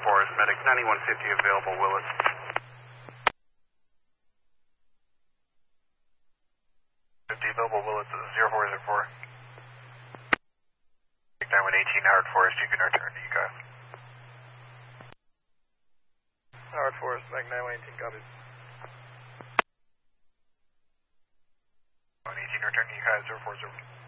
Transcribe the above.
Forest, medic 9150 available, Willis. 50 available, Willis, 0404. 9118, Howard Forest, you can return to UCAS. Howard Forest, Meg 9118, copies. 9118, return to UCAS 040.